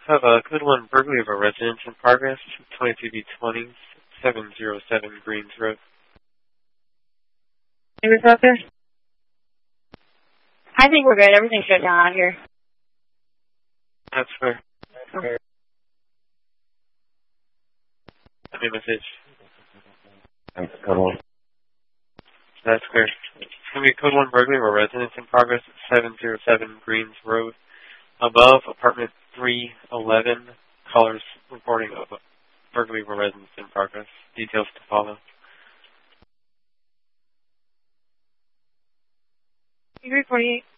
Have a good one burglary of a residence in progress, 22B20, 707 Greens Road. Neighbors out there? I think we're good. Everything's shut down out here. That's fair. Okay. Let me message. Thanks, code 1. That's clear. It's going to be code 1 burglary of a residence in progress, 707 Greens Road. Above apartment 311, callers reporting of a burglary of a residence in progress. Details to follow. 348.